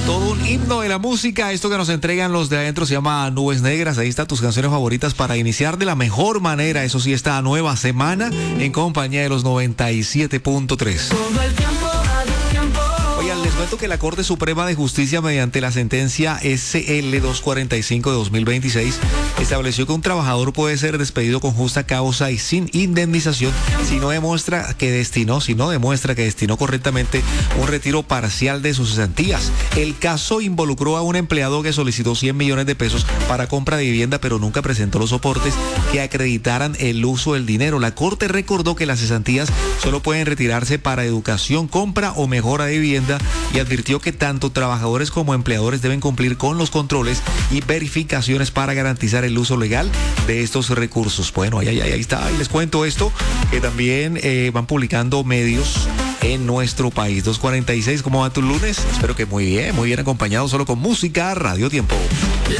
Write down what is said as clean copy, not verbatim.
Todo un himno de la música. Esto que nos entregan los de adentro se llama Nubes Negras. Ahí están tus canciones favoritas para iniciar de la mejor manera. Eso sí, esta nueva semana en compañía de los 97.3. Oigan, les cuento que la Corte Suprema de Justicia, mediante la sentencia SL 245 de 2026, estableció que un trabajador puede ser despedido con justa causa y sin indemnización si no demuestra que destinó correctamente un retiro parcial de sus cesantías. El caso involucró a un empleado que solicitó 100 millones de pesos para compra de vivienda, pero nunca presentó los soportes que acreditaran el uso del dinero. La Corte recordó que las cesantías solo pueden retirarse para educación, compra o mejora de vivienda, y advirtió que tanto trabajadores como empleadores deben cumplir con los controles y verificaciones para garantizar el uso legal de estos recursos. Bueno, ahí está. Y les cuento esto, que también van publicando medios en nuestro país. 2:46, ¿cómo va tu lunes? Espero que muy bien acompañado, solo con música, Radio Tiempo.